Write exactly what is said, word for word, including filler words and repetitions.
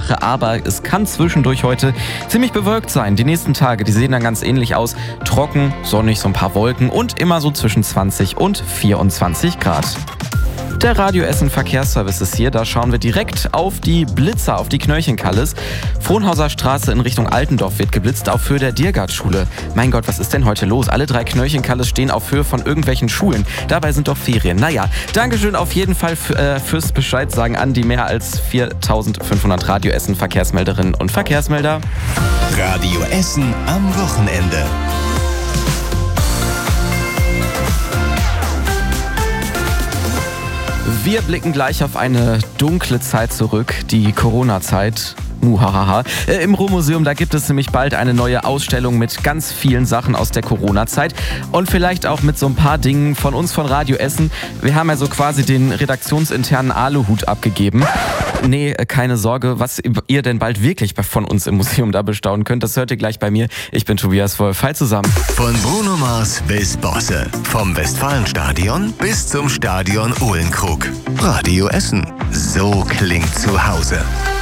Sache, aber es kann zwischendurch heute ziemlich bewölkt sein. Die nächsten Tage, die sehen dann ganz ähnlich aus. Trocken, sonnig, so ein paar Wolken und immer so zwischen zwanzig und vierundzwanzig Grad. Der Radio Essen Verkehrsservice ist hier. Da schauen wir direkt auf die Blitzer, auf die Knöllchenkalles. Frohnhauser Straße in Richtung Altendorf wird geblitzt auf Höhe der Diergartschule. Mein Gott, was ist denn heute los? Alle drei Knöllchenkalles stehen auf Höhe von irgendwelchen Schulen. Dabei sind doch Ferien. Naja, Dankeschön auf jeden Fall f- äh, fürs Bescheid sagen an die mehr als viertausendfünfhundert Radio Essen Verkehrsmelderinnen und Verkehrsmelder. Radio Essen am Wochenende. Wir blicken gleich auf eine dunkle Zeit zurück, die Corona-Zeit. Muhahaha. Äh, Im Ruhrmuseum, da gibt es nämlich bald eine neue Ausstellung mit ganz vielen Sachen aus der Corona-Zeit und vielleicht auch mit so ein paar Dingen von uns von Radio Essen. Wir haben ja so quasi den redaktionsinternen Aluhut abgegeben. Nee, äh, keine Sorge, was ihr denn bald wirklich von uns im Museum da bestaunen könnt, das hört ihr gleich bei mir. Ich bin Tobias Wolf. Hi zusammen. Von Bruno Mars bis Bosse. Vom Westfalenstadion bis zum Stadion Uhlenkrug. Radio Essen. So klingt zu Hause.